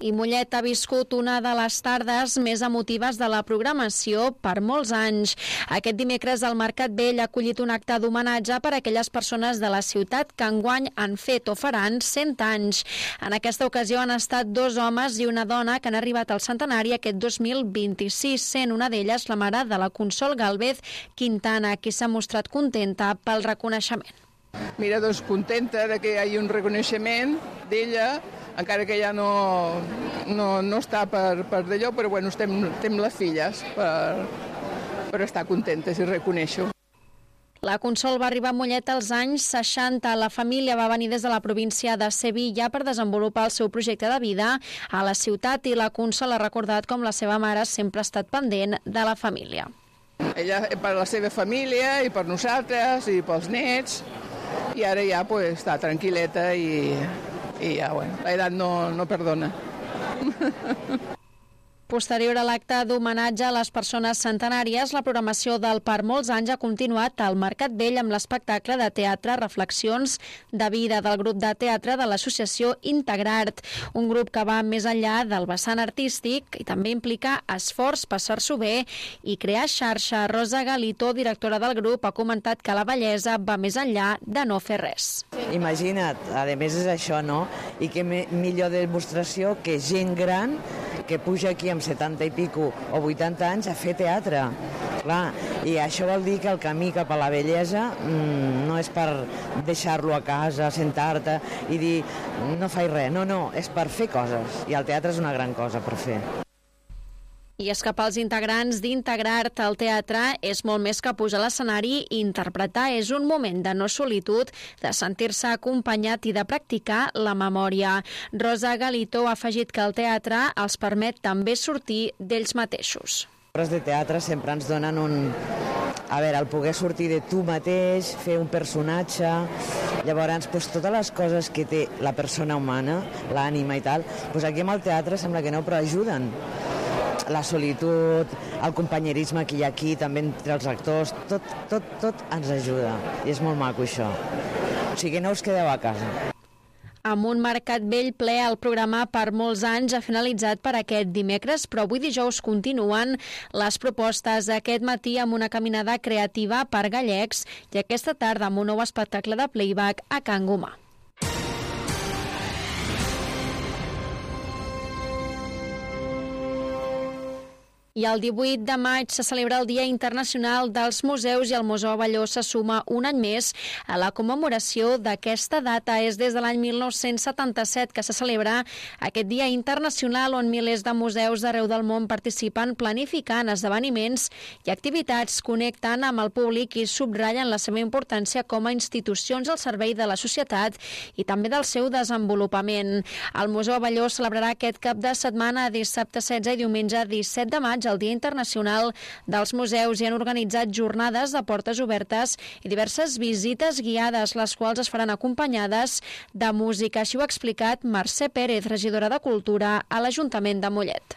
I Mollet ha viscut una de les tardes més emotives de la programació per molts anys. Aquest dimecres el Mercat Vell ha acollit un acte d'homenatge per a aquelles persones de la ciutat que enguany han fet o faran 100 anys. En aquesta ocasió han estat 2 homes i una dona que han arribat al centenari aquest 2026, sent una d'elles la mare de la Consol Gálvez Quintana, qui s'ha mostrat contenta pel reconeixement. Mira, doncs contenta de que hi hagi un reconeixement d'ella, encara que ja no està per d'allò, però bueno, estem les filles per estar contentes i reconèixer-ho. La Consol va arribar a Mollet als anys 60. La família va venir des de la província de Sevilla per desenvolupar el seu projecte de vida a la ciutat i la Consol ha recordat com la seva mare sempre ha estat pendent de la família. Ella per la seva família i per nosaltres i pels nets, i ara ja pues, està tranquil·leta i ja, bueno, l'edat no perdona. Posterior a l'acte d'homenatge a les persones centenàries, la programació del Per molts anys ha continuat al Mercat Vell amb l'espectacle de teatre Reflexions de vida del grup de teatre de l'associació Integrart, un grup que va més enllà del vessant artístic i també implica esforç, passar-s'ho bé i crear xarxa. Rosa Galito, directora del grup, ha comentat que la bellesa va més enllà de no fer res. Imagina't, a més és això, no? I que millor demostració que gent gran que puja aquí amb 70 i pico o 80 anys a fer teatre. Clar, i això vol dir que el camí cap a la bellesa no és per deixar-lo a casa, sentar-te i dir no faig res, no, és per fer coses, i el teatre és una gran cosa per fer. I és que pels integrants d'Integrart al teatre és molt més que pujar a l'escenari i interpretar, és un moment de no solitud, de sentir-se acompanyat i de practicar la memòria. Rosa Galito ha afegit que el teatre els permet també sortir d'ells mateixos. Les obres de teatre sempre ens donen el poder sortir de tu mateix, fer un personatge, llavors totes les coses que té la persona humana, l'ànima i tal, aquí amb el teatre sembla que no, però ajuden. La solitud, el companyerisme que hi ha aquí, també entre els actors, tot ens ajuda. I és molt maco, això. O sigui, no us quedeu a casa. Amb un Mercat Vell ple, el programa Per molts anys ha finalitzat per aquest dimecres, però avui dijous continuen les propostes aquest matí amb una caminada creativa per gallecs i aquesta tarda amb un nou espectacle de playback a Can Gomà. I el 18 de maig se celebra el Dia Internacional dels Museus i el Museu Abelló se suma un any més a la commemoració d'aquesta data. És des de l'any 1977 que se celebra aquest Dia Internacional on milers de museus d'arreu del món participen planificant esdeveniments i activitats, connecten amb el públic i subratllen la seva importància com a institucions al servei de la societat i també del seu desenvolupament. El Museu Abelló celebrarà aquest cap de setmana, dissabte 16 i diumenge 17 de maig, el Dia Internacional dels Museus, i han organitzat jornades de portes obertes i diverses visites guiades, les quals es faran acompanyades de música. Així ho ha explicat Mercè Pérez, regidora de Cultura a l'Ajuntament de Mollet.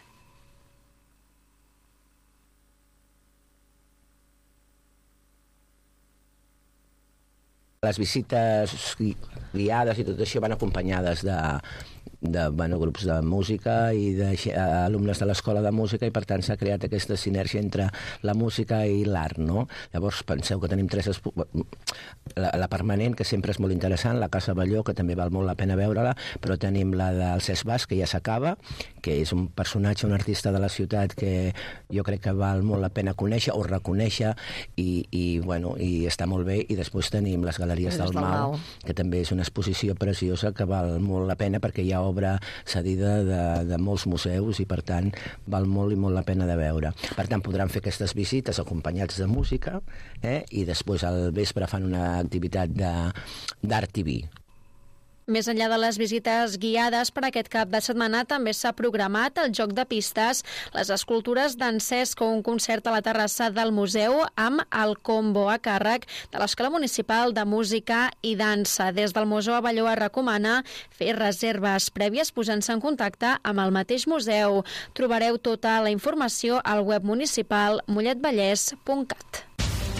Les visites guiades i tot això van acompanyades de grups de música i d'alumnes de l'Escola de Música, i per tant s'ha creat aquesta sinergia entre la música i l'art, no? Llavors penseu que tenim la permanent, que sempre és molt interessant, la Casa Abelló, que també val molt la pena veure-la, però tenim la del Cesc Bas, que ja s'acaba, que és un personatge, un artista de la ciutat que jo crec que val molt la pena conèixer o reconèixer i està molt bé. I després tenim les Galeries del Mau, que també és una exposició preciosa que val molt la pena perquè hi ha obra cedida de molts museus i per tant val molt i molt la pena de veure. Per tant podran fer aquestes visites acompanyats de música i després al vespre fan una activitat d'art i vi. Més enllà de les visites guiades, per aquest cap de setmana també s'ha programat el joc de pistes, les escultures d'en Cesc o un concert a la terrassa del museu amb el combo a càrrec de l'Escola Municipal de Música i Dansa. Des del Museu Abelló es recomana fer reserves prèvies posant-se en contacte amb el mateix museu. Trobareu tota la informació al web municipal molletvallès.cat.